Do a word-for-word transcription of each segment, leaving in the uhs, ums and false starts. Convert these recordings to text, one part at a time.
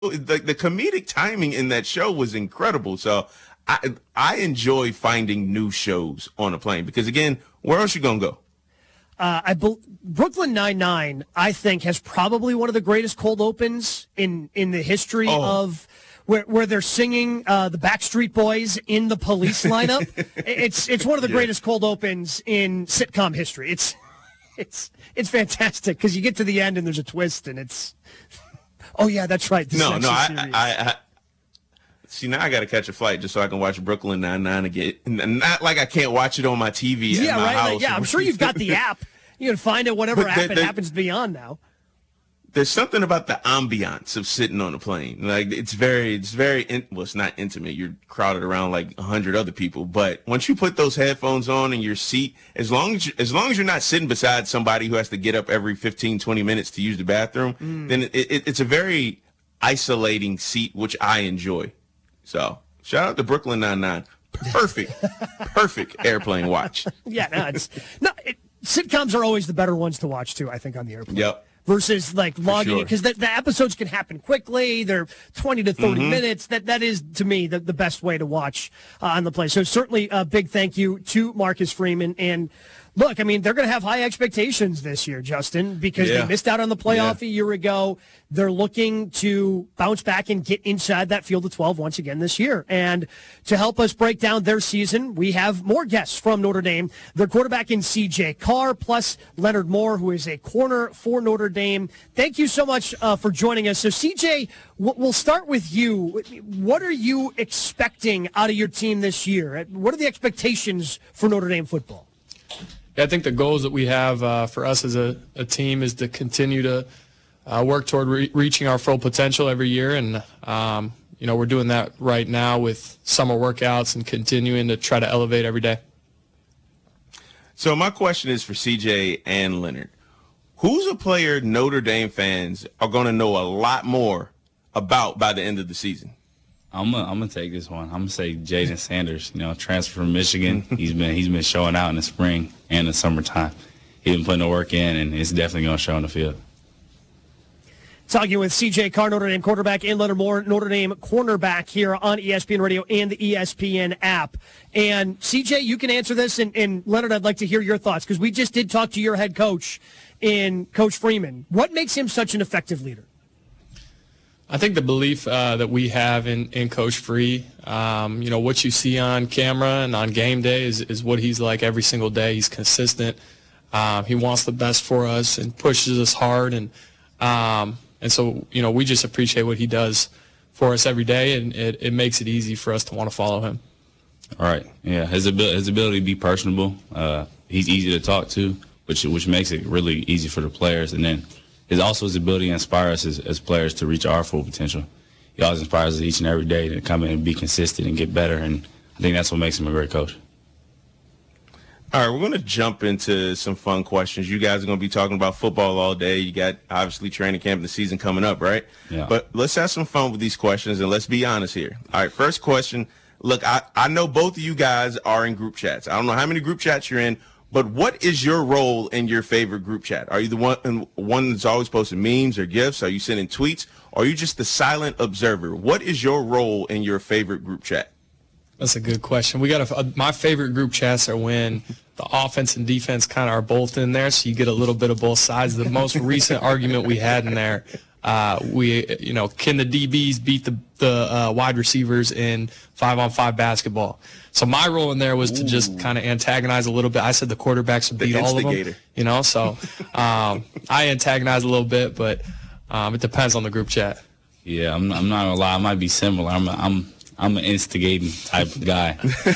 the, the comedic timing in that show was incredible. So I I enjoy finding new shows on a plane because, again, where else you gonna go? Uh, I be- Brooklyn Nine-Nine, I think, has probably one of the greatest cold opens in, in the history Oh. of where where they're singing uh, the Backstreet Boys in the Police lineup. it's it's one of the Yeah. greatest cold opens in sitcom history. It's it's it's fantastic because you get to the end and there's a twist and it's oh yeah, that's right. This No, is no, actually I, serious. I, I see now I got to catch a flight just so I can watch Brooklyn Nine-Nine again. And not like I can't watch it on my T V at yeah, my right. house. Like, yeah, I'm sure you've got the app. You can find it whatever But app the- it the- happens to be on now. There's something about the ambiance of sitting on a plane. Like it's very, it's very, in, well, it's not intimate. You're crowded around like a hundred other people. But once you put those headphones on in your seat, as long as you, as long as you're not sitting beside somebody who has to get up every fifteen, twenty minutes to use the bathroom, Mm. then it, it, it's a very isolating seat, which I enjoy. So shout out to Brooklyn Nine-Nine. Perfect, perfect airplane watch. Yeah, no, it's no. It, sitcoms are always the better ones to watch too. I think on the airplane. Yep. Versus like logging sure. because the, the episodes can happen quickly. They're twenty to thirty Mm-hmm. minutes. That that is to me the, the best way to watch uh, on the plane. So certainly a big thank you to Marcus Freeman. And look, I mean they're going to have high expectations this year, Justin, because Yeah. they missed out on the playoff Yeah. a year ago. They're looking to bounce back and get inside that field of twelve once again this year. And to help us break down their season, we have more guests from Notre Dame. Their quarterback in C J Carr, plus Leonard Moore, who is a corner for Notre Dame. Thank you so much uh, for joining us. So, C J, w- we'll start with you. What are you expecting out of your team this year? What are the expectations for Notre Dame football? Yeah, I think the goals that we have uh, for us as a, a team is to continue to uh, work toward re- reaching our full potential every year. And, um, you know, we're doing that right now with summer workouts and continuing to try to elevate every day. So my question is for C J and Leonard. Who's a player Notre Dame fans are going to know a lot more about by the end of the season? I'm gonna I'm gonna take this one. I'm gonna say Jaden Sanders. You know, transfer from Michigan. He's been he's been showing out in the spring and the summertime. He's been putting the work in, and it's definitely gonna show on the field. Talking with C J Carr, Notre Dame quarterback, and Leonard Moore, Notre Dame cornerback here on E S P N Radio and the E S P N app. And C J, you can answer this, and, and Leonard, I'd like to hear your thoughts because we just did talk to your head coach in Coach Freeman. What makes him such an effective leader? I think the belief uh, that we have in, in Coach Free, um, you know, what you see on camera and on game day is, is what he's like every single day. He's consistent. Um, he wants the best for us and pushes us hard. And um, and so, you know, we just appreciate what he does for us every day, and it, it makes it easy for us to want to follow him. All right. Yeah, his ability his ability to be personable. Uh, he's easy to talk to, which which makes it really easy for the players. And then his also his ability to inspire us as, as players to reach our full potential. He always inspires us each and every day to come in and be consistent and get better. And I think that's what makes him a great coach. All right, we're going to jump into some fun questions. You guys are going to be talking about football all day. You got, obviously, training camp and the season coming up, right? Yeah. But let's have some fun with these questions, and let's be honest here. All right, first question. Look, I, I know both of you guys are in group chats. I don't know how many group chats you're in, but what is your role in your favorite group chat? Are you the one, one that's always posting memes or GIFs? Are you sending tweets? Or are you just the silent observer? What is your role in your favorite group chat? That's a good question. We got a, my favorite group chats are when the offense and defense kind of are both in there, so you get a little bit of both sides. The most recent argument we had in there, uh, we you know, can the D Bs beat the the uh, wide receivers in five on five basketball? So my role in there was to just kind of antagonize a little bit. I said the quarterbacks would beat all of them, you know. So um, I antagonize a little bit, but um, it depends on the group chat. Yeah, I'm I'm not gonna lie. I might be similar. I'm a, I'm I'm an instigating type of guy.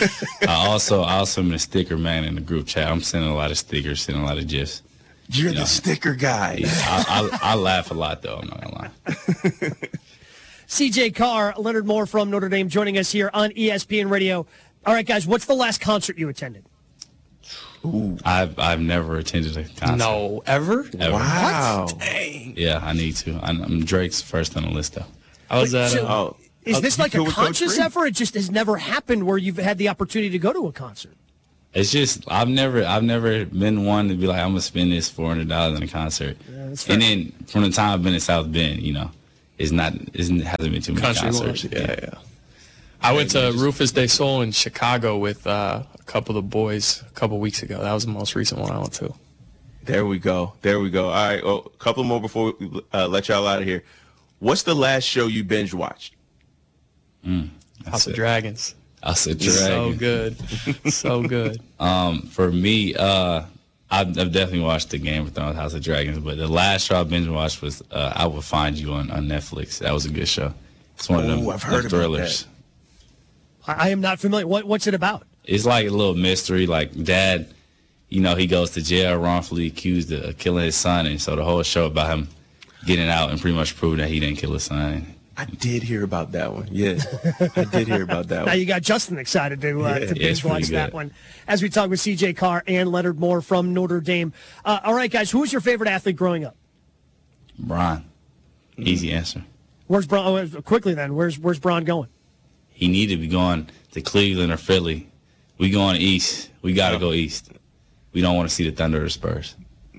I also I also am a sticker man in the group chat. I'm sending a lot of stickers, sending a lot of gifs. You're You the know. sticker guy. Yeah, I, I I laugh a lot though. I'm not gonna lie. C J Carr, Leonard Moore from Notre Dame joining us here on E S P N Radio. All right, guys, what's the last concert you attended? Ooh. I've I've never attended a concert. No, ever? Ever. Wow. Dang. Yeah, I need to. I'm, I'm Drake's first on the list though. I was at So- uh, Oh. Is Oh, this you like a cool with Coach conscious Free? effort? It just has never happened where you've had the opportunity to go to a concert. It's just I've never I've never been one to be like I'm gonna spend this four hundred dollars in a concert. that's fair. And then from the time I've been in South Bend, you know, it's not isn't hasn't been too many Country concerts. ones, yeah, yeah. I went to Rufus Day Soul in Chicago with uh, a couple of the boys a couple weeks ago. That was the most recent one I went to. There we go. There we go. All right, well, a couple more before we uh, let y'all out of here. What's the last show you binge watched? Mm, House of Dragons. House of So Dragons. good. So good. Um, for me, uh, I've, I've definitely watched the Game of Thrones, House of Dragons, but the last show I binge watched was uh, I Will Find You on, on Netflix. That was a good show. It's one of them, Ooh, I've heard them about thrillers. that. I am not familiar. What, what's it about? It's like a little mystery. Like dad, you know, he goes to jail wrongfully accused of killing his son, and so the whole show about him getting out and pretty much proving that he didn't kill his son. I did hear about that one. Yeah, I did hear about that Now one. you got Justin excited to, uh, Yeah, to yeah, binge it's pretty watch that good. one. As we talk with C J Carr and Leonard Moore from Notre Dame. Uh, all right, guys, who was your favorite athlete growing up? Bron, easy answer. Where's Braun? Oh, quickly then, where's where's Braun going? He needed to be going to Cleveland or Philly. We going east. We got to go east. We don't want to see the Thunder or the Spurs.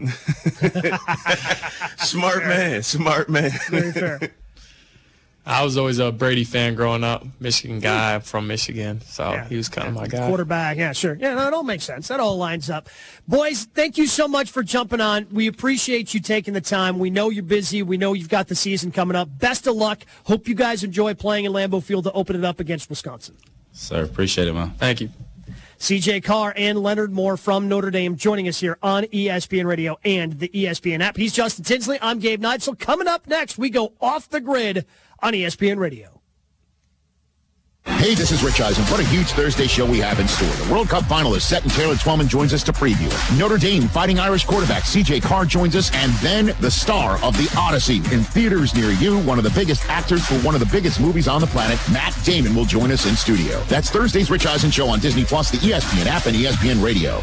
Smart man, smart man. Very fair. I was always a Brady fan growing up. Michigan guy. I'm from Michigan, so Yeah. he was kind of my guy. Quarterback, yeah, sure. Yeah, no, it all makes sense. That all lines up. Boys, thank you so much for jumping on. We appreciate you taking the time. We know you're busy. We know you've got the season coming up. Best of luck. Hope you guys enjoy playing in Lambeau Field to open it up against Wisconsin. Sir, appreciate it, man. Thank you. C J Carr and Leonard Moore from Notre Dame joining us here on E S P N Radio and the E S P N app. He's Justin Tinsley. I'm Gabe Neitzel. Coming up next, we go off the grid on E S P N Radio. Hey, this is Rich Eisen. What a huge Thursday show we have in store. The World Cup final is set, and Taylor Twellman joins us to preview it. Notre Dame Fighting Irish quarterback C J Carr joins us, and then the star of The Odyssey in theaters near you, one of the biggest actors for one of the biggest movies on the planet, Matt Damon, will join us in studio. That's Thursday's Rich Eisen Show on Disney Plus, the E S P N app, and E S P N Radio.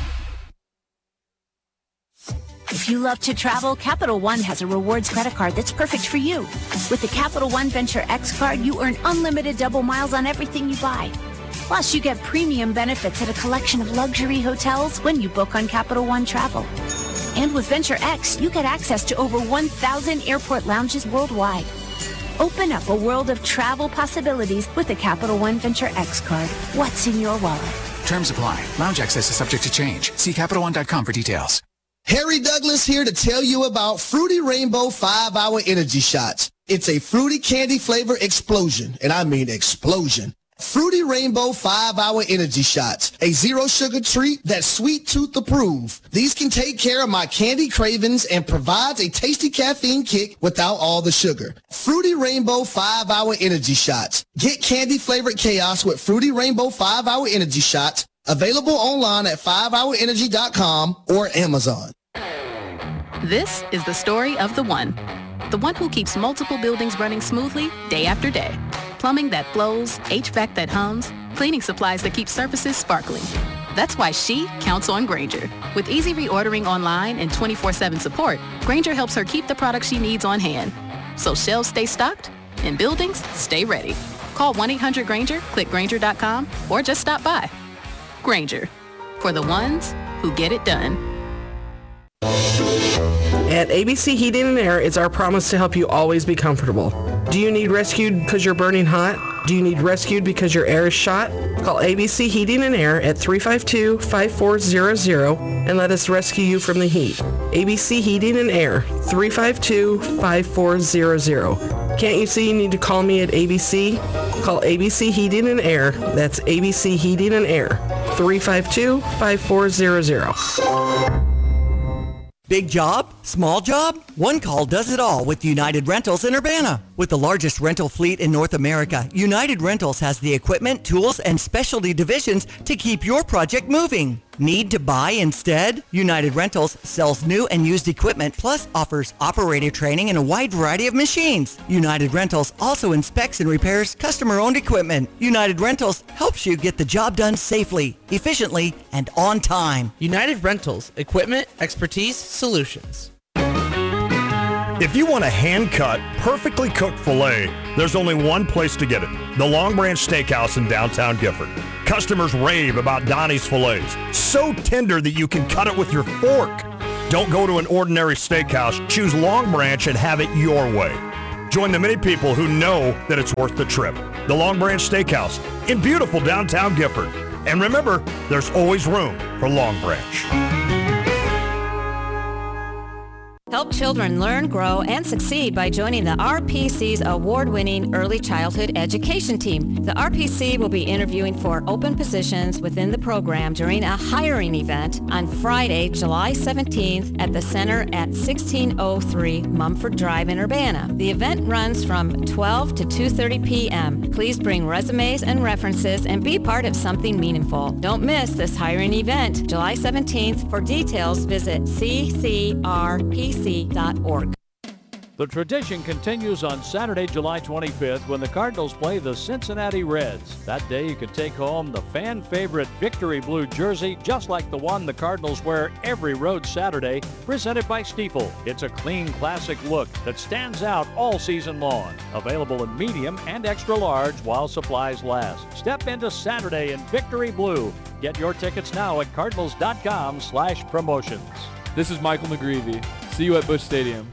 If you love to travel, Capital One has a rewards credit card that's perfect for you. With the Capital One Venture X card, you earn unlimited double miles on everything you buy. Plus, you get premium benefits at a collection of luxury hotels when you book on Capital One Travel. And with Venture X, you get access to over one thousand airport lounges worldwide. Open up a world of travel possibilities with the Capital One Venture X card. What's in your wallet? Terms apply. Lounge access is subject to change. See Capital One dot com for details. Harry Douglas here to tell you about Fruity Rainbow five hour Energy Shots. It's a fruity candy flavor explosion, and I mean explosion. Fruity Rainbow five hour Energy Shots, a zero-sugar treat that's sweet tooth approved. These can take care of my candy cravings and provides a tasty caffeine kick without all the sugar. Fruity Rainbow five hour Energy Shots. Get candy-flavored chaos with Fruity Rainbow five hour Energy Shots. Available online at five hour energy dot com or Amazon. This is the story of the one. The one who keeps multiple buildings running smoothly day after day. Plumbing that flows, H V A C that hums, cleaning supplies that keep surfaces sparkling. That's why she counts on Grainger. With easy reordering online and twenty-four seven support, Grainger helps her keep the products she needs on hand. So shelves stay stocked and buildings stay ready. Call one eight hundred Grainger, click Grainger dot com, or just stop by. Grainger, for the ones who get it done. At A B C Heating and Air, it's our promise to help you always be comfortable. Do you need rescued because you're burning hot? Do you need rescued because your air is shot? Call A B C Heating and Air at three five two, five four zero zero and let us rescue you from the heat. A B C Heating and Air, three five two, five four zero zero. Can't you see you need to call me at A B C? Call A B C Heating and Air. That's A B C Heating and Air, three five two, five four zero zero. Big job? Small job? One call does it all with United Rentals in Urbana. With the largest rental fleet in North America, United Rentals has the equipment, tools, and specialty divisions to keep your project moving. Need to buy instead? United Rentals sells new and used equipment, plus offers operator training and a wide variety of machines. United Rentals also inspects and repairs customer-owned equipment. United Rentals helps you get the job done safely, efficiently, and on time. United Rentals, equipment, expertise, solutions. If you want a hand-cut, perfectly cooked filet, there's only one place to get it. The Long Branch Steakhouse in downtown Gifford. Customers rave about Donnie's fillets. So tender that you can cut it with your fork. Don't go to an ordinary steakhouse. Choose Long Branch and have it your way. Join the many people who know that it's worth the trip. The Long Branch Steakhouse in beautiful downtown Gifford. And remember, there's always room for Long Branch. Help children learn, grow, and succeed by joining the R P C's award-winning Early Childhood Education Team. The R P C will be interviewing for open positions within the program during a hiring event on Friday, July seventeenth at the Center at sixteen oh three Mumford Drive in Urbana. The event runs from twelve to two thirty p.m. Please bring resumes and references and be part of something meaningful. Don't miss this hiring event, July seventeenth. For details, visit c c r p c dot org. The tradition continues on Saturday, July twenty-fifth, when the Cardinals play the Cincinnati Reds. That day you can take home the fan favorite Victory Blue jersey, just like the one the Cardinals wear every road Saturday, presented by Stiefel. It's a clean, classic look that stands out all season long. Available in medium and extra large while supplies last. Step into Saturday in Victory Blue. Get your tickets now at cardinals.com slash promotions. This is Michael McGreevy. See you at Busch Stadium.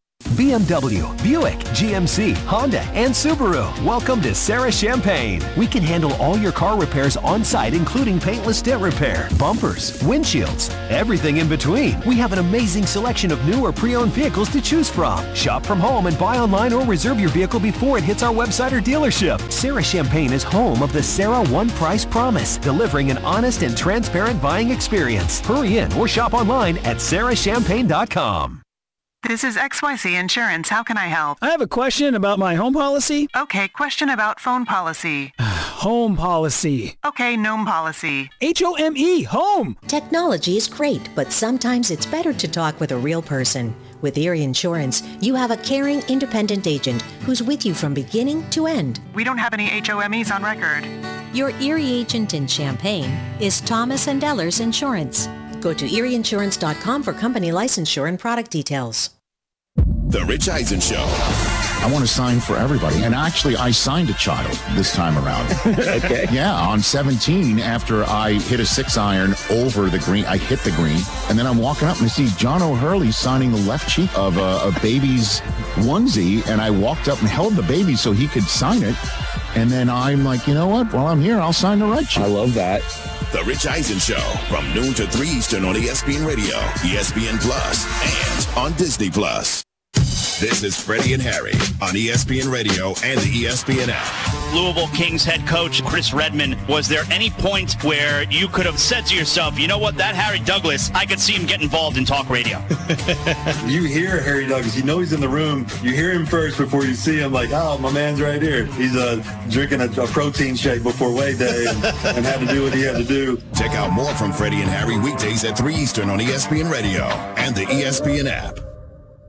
B M W, Buick, G M C, Honda, and Subaru. Welcome to Sarah Champagne. We can handle all your car repairs on site, including paintless dent repair, bumpers, windshields, everything in between. We have an amazing selection of new or pre-owned vehicles to choose from. Shop from home and buy online or reserve your vehicle before it hits our website or dealership. Sarah Champagne is home of the Sarah One Price Promise, delivering an honest and transparent buying experience. Hurry in or shop online at sarah champagne dot com. This is X Y Z Insurance. How can I help? I have a question about my home policy. Okay, question about phone policy. Home policy. Okay, gnome policy. H O M E, home. Technology is great, but sometimes it's better to talk with a real person. With Erie Insurance, you have a caring, independent agent who's with you from beginning to end. We don't have any H O M Es on record. Your Erie agent in Champaign is Thomas and Ellers Insurance. Go to erie insurance dot com for company licensure and product details. The Rich Eisen Show. I want to sign for everybody. And actually, I signed a child this time around. Okay. Yeah, on seventeen, after I hit a six iron over the green, I hit the green. And then I'm walking up and I see John O'Hurley signing the left cheek of a, a baby's onesie. And I walked up and held the baby so he could sign it. And then I'm like, you know what? While I'm here, I'll sign the right cheek. I love that. The Rich Eisen Show from noon to three Eastern on E S P N Radio, E S P N Plus, and on Disney Plus. This is Freddie and Harry on E S P N Radio and the E S P N app. Louisville Kings head coach Chris Redman, was there any point where you could have said to yourself, you know what, that Harry Douglas, I could see him get involved in talk radio? You hear Harry Douglas, you know he's in the room. You hear him first before you see him, like, oh, my man's right here. He's uh, drinking a, a protein shake before Way Day and, and had to do what he had to do. Check out more from Freddie and Harry weekdays at three Eastern on E S P N Radio and the E S P N app.